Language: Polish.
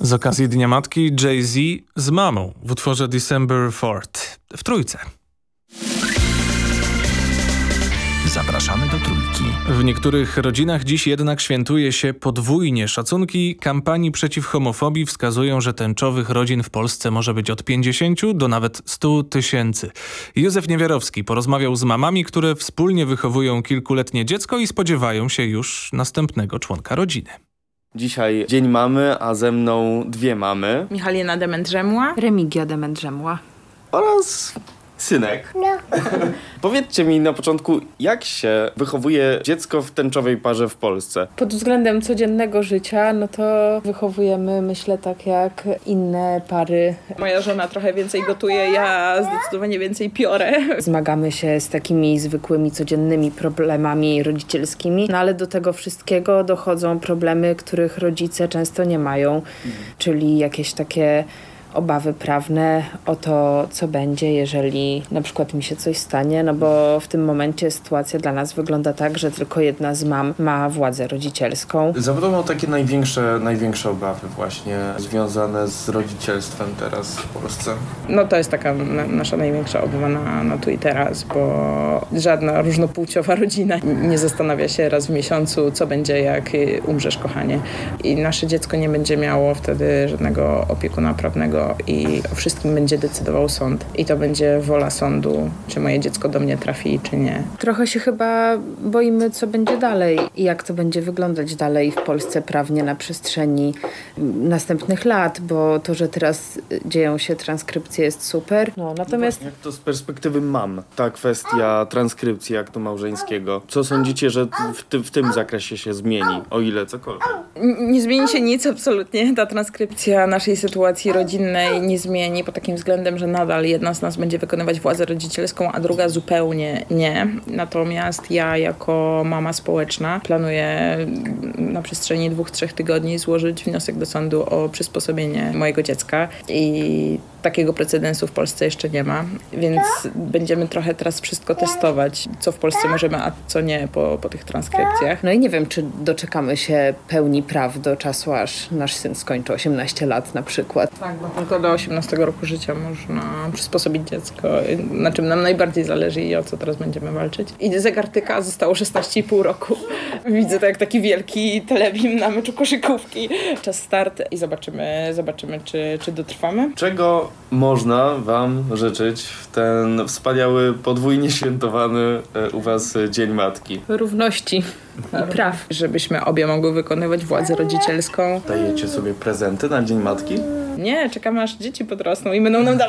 Z okazji Dnia Matki Jay-Z z mamą w utworze December 4th w Trójce. Zapraszamy do Trójki. W niektórych rodzinach dziś jednak świętuje się podwójnie. Szacunki kampanii przeciw homofobii wskazują, że tęczowych rodzin w Polsce może być od 50 do nawet 100 tysięcy. Józef Niewiarowski porozmawiał z mamami, które wspólnie wychowują kilkuletnie dziecko i spodziewają się już następnego członka rodziny. Dzisiaj Dzień Mamy, a ze mną dwie mamy. Michalina Demendrzemła. Remigia Demendrzemła. Oraz synek. Powiedzcie mi na początku, jak się wychowuje dziecko w tęczowej parze w Polsce? Pod względem codziennego życia, no to wychowujemy, myślę, tak jak inne pary. Moja żona trochę więcej gotuje, ja zdecydowanie więcej piorę. Zmagamy się z takimi zwykłymi, codziennymi problemami rodzicielskimi, no ale do tego wszystkiego dochodzą problemy, których rodzice często nie mają, czyli jakieś takie obawy prawne o to, co będzie, jeżeli na przykład mi się coś stanie, no bo w tym momencie sytuacja dla nas wygląda tak, że tylko jedna z mam ma władzę rodzicielską. Zapytam o takie największe obawy właśnie związane z rodzicielstwem teraz w Polsce. No to jest taka nasza największa obawa na tu i teraz, bo żadna różnopłciowa rodzina nie zastanawia się raz w miesiącu, co będzie, jak umrzesz, kochanie. I nasze dziecko nie będzie miało wtedy żadnego opiekuna prawnego i o wszystkim będzie decydował sąd. I to będzie wola sądu, czy moje dziecko do mnie trafi, czy nie. Trochę się chyba boimy, co będzie dalej i jak to będzie wyglądać dalej w Polsce prawnie na przestrzeni następnych lat, bo to, że teraz dzieją się transkrypcje, jest super. No, natomiast Jak to z perspektywy mam, ta kwestia transkrypcji aktu małżeńskiego? Co sądzicie, że w tym zakresie się zmieni, o ile cokolwiek? Nie zmieni się nic absolutnie. Ta transkrypcja naszej sytuacji rodzinnej nie zmieni pod takim względem, że nadal jedna z nas będzie wykonywać władzę rodzicielską, a druga zupełnie nie. Natomiast ja jako mama społeczna planuję na przestrzeni 2-3 tygodni złożyć wniosek do sądu o przysposobienie mojego dziecka i takiego precedensu w Polsce jeszcze nie ma, więc będziemy trochę teraz wszystko testować, co w Polsce możemy, a co nie po tych transkrypcjach. no i nie wiem, czy doczekamy się pełni praw do czasu, aż nasz syn skończy 18 lat na przykład. Tak, bo tylko do 18 roku życia można przysposobić dziecko, na czym nam najbardziej zależy i o co teraz będziemy walczyć. I zegar tyka, zostało 16,5 roku. Widzę to jak taki wielki telebim na meczu koszykówki. Czas start i zobaczymy czy dotrwamy. Czego można wam życzyć w ten wspaniały, podwójnie świętowany u was Dzień Matki? Równości i praw. Żebyśmy obie mogły wykonywać władzę rodzicielską. Dajecie sobie prezenty na Dzień Matki? Nie, czekamy aż dzieci podrosną i będą nam